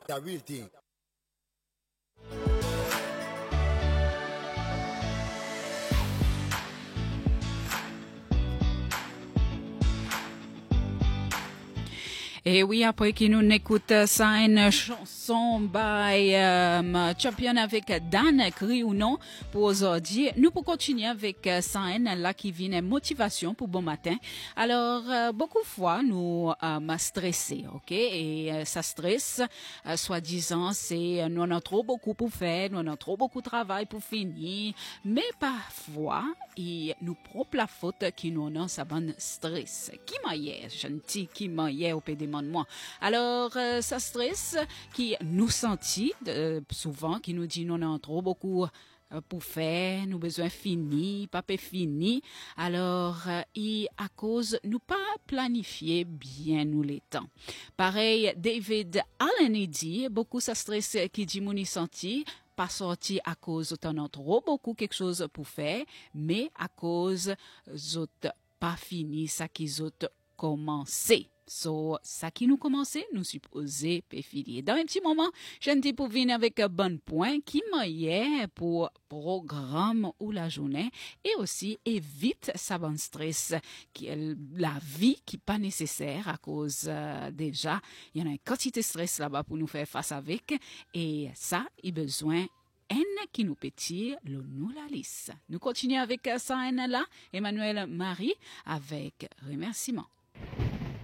The real thing. Et oui, après qu'il nous écoute ça, une chanson by Champion avec Dan, cri ou non, pour aujourd'hui. Nous pour continuer avec ça, là qui vient motivation pour bon matin. Alors, beaucoup de fois, nous stressés, ok? Et ça stresse, soi-disant, c'est nous avons trop beaucoup pour faire, nous avons trop beaucoup de travail pour finir. Mais parfois, il nous propre la faute qui nous a ça bon stress. Qui m'a hier, gentil, qui m'a hier au PD moi. Alors, ça stress qui nous sentit souvent, qui nous dit nous avons trop beaucoup pour faire, nous besoin fini, pas fini. Alors, et à cause nous pas planifier bien nous les temps. Pareil, David Allen dit beaucoup ça stress qui dit nous senti pas sorti à cause t'en trop beaucoup quelque chose pour faire, mais à cause autres pas fini ça qu'ils autres commencé. So, ça qui nous commençait, nous supposons finir. Dans un petit moment, je ne dis pour venir avec un bon point qui m'a pour programme ou la journée et aussi évite ça bon stress qui est la vie qui pas nécessaire à cause déjà, il y en a une quantité de stress là-bas pour nous faire face avec et ça, il a besoin qui nous pétille le nous la lisse. Nous continuons avec ça là, Emmanuel Marie avec remerciement.